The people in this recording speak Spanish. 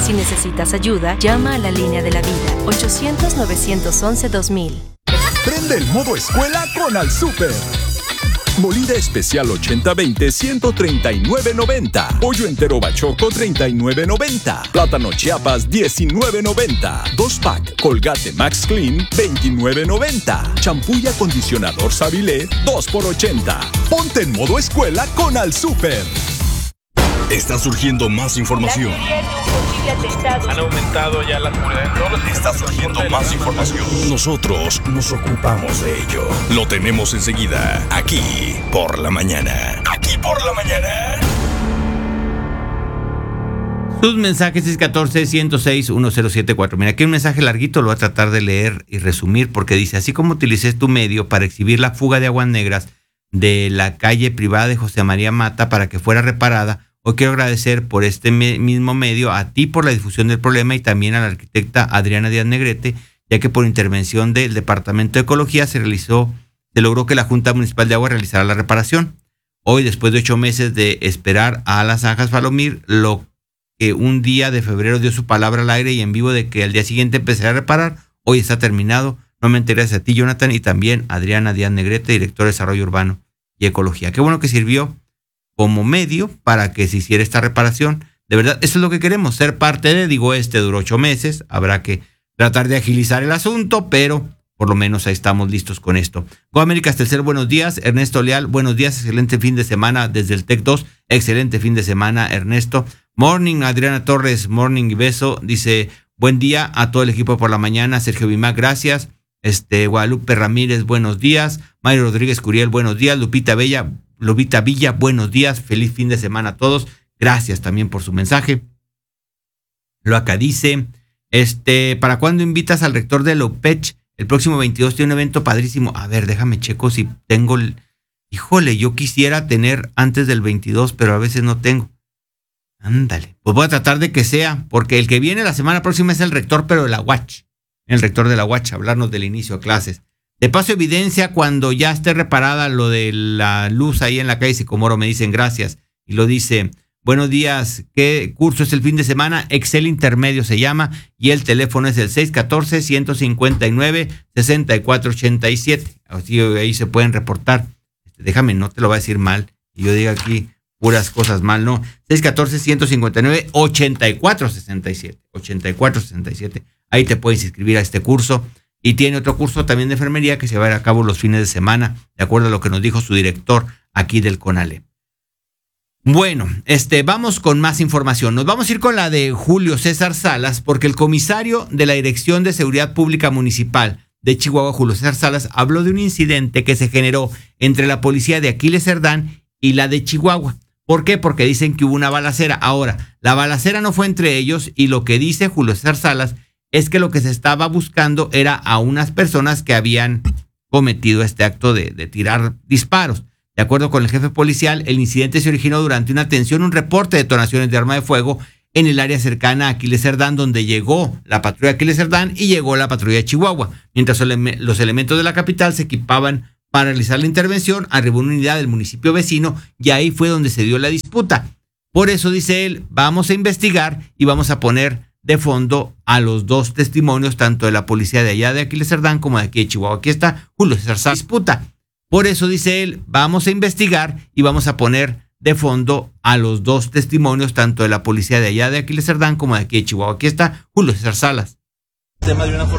Si necesitas ayuda, llama a la línea de la vida, 800-911-2000. Prende el modo escuela con Al Súper. Molida especial 80-20, 139.90. Pollo entero bachoco, 39.90. Plátano Chiapas, 19.90. 2-pack Colgate Max Clean, 29.90. Champú y acondicionador Savilé, 2x80. Ponte en modo escuela con Al Súper. Está surgiendo más información. Han aumentado ya la seguridad en todos los... Está surgiendo más información. Nosotros nos ocupamos de ello. Lo tenemos enseguida, aquí por la mañana. Aquí por la mañana. Sus mensajes es 14-106-1074. Mira, aquí un mensaje larguito, lo voy a tratar de leer y resumir porque dice: así como utilicé tu medio para exhibir la fuga de aguas negras de la calle privada de José María Mata para que fuera reparada, hoy quiero agradecer por este mismo medio a ti por la difusión del problema y también a la arquitecta Adriana Díaz Negrete, ya que por intervención del Departamento de Ecología se logró que la Junta Municipal de Agua realizara la reparación. Hoy, después de 8 meses de esperar a las Zanjas Palomir, lo que un día de febrero dio su palabra al aire y en vivo de que al día siguiente empezará a reparar, hoy está terminado. Nuevamente gracias a ti, Jonathan, y también a Adriana Díaz Negrete, directora de Desarrollo Urbano y Ecología. Qué bueno que sirvió como medio para que se hiciera esta reparación. De verdad, eso es lo que queremos, ser parte de, duró 8 meses, habrá que tratar de agilizar el asunto, pero por lo menos ahí estamos listos con esto. Go Américas Telcel, buenos días. Ernesto Leal, buenos días, excelente fin de semana desde el TEC 2, excelente fin de semana, Ernesto. Morning, Adriana Torres, morning y beso, dice, buen día a todo el equipo por la mañana. Sergio Bimac, gracias. Guadalupe Ramírez, buenos días. Mario Rodríguez Curiel, buenos días. Lupita Villa, buenos días, feliz fin de semana a todos. Gracias también por su mensaje. Lo acá dice, ¿para cuándo invitas al rector de Lopech? El próximo 22 tiene un evento padrísimo. A ver, déjame checo si tengo híjole, yo quisiera tener antes del 22, pero a veces no tengo. Ándale, pues voy a tratar de que sea, porque el que viene la semana próxima es el rector, pero de la UACH. El rector de la UACH, hablarnos del inicio de clases. De paso evidencia cuando ya esté reparada lo de la luz ahí en la calle Sicomoro, me dicen gracias. Y lo dice, buenos días, ¿qué curso es el fin de semana? Excel Intermedio se llama y el teléfono es el 614-159-6487. Así ahí se pueden reportar. Déjame, no te lo voy a decir mal. Y yo diga aquí puras cosas mal, ¿no? 614-159-8467. 8467. Ahí te puedes inscribir a este curso. Y tiene otro curso también de enfermería que se va a llevar a cabo los fines de semana, de acuerdo a lo que nos dijo su director aquí del CONALEP. Bueno, vamos con más información. Nos vamos a ir con la de Julio César Salas, porque el comisario de la Dirección de Seguridad Pública Municipal de Chihuahua, Julio César Salas, habló de un incidente que se generó entre la policía de Aquiles Cerdán y la de Chihuahua. ¿Por qué? Porque dicen que hubo una balacera. Ahora, la balacera no fue entre ellos y lo que dice Julio César Salas es que lo que se estaba buscando era a unas personas que habían cometido este acto de tirar disparos. De acuerdo con el jefe policial, el incidente se originó durante una atención, un reporte de detonaciones de arma de fuego en el área cercana a Aquiles Cerdán, donde llegó la patrulla de Aquiles Cerdán y llegó la patrulla de Chihuahua. Mientras los elementos de la capital se equipaban para realizar la intervención, arribó una unidad del municipio vecino y ahí fue donde se dio la disputa. Por eso, dice él, vamos a investigar y vamos a poner de fondo a los dos testimonios, tanto de la policía de allá de Aquiles Cerdán como de aquí de Chihuahua. Aquí está Julio César Salas. Disputa. Por eso, dice él, vamos a investigar y vamos a poner de fondo a los dos testimonios, tanto de la policía de allá de Aquiles Cerdán como de aquí de Chihuahua. Aquí está Julio César Salas.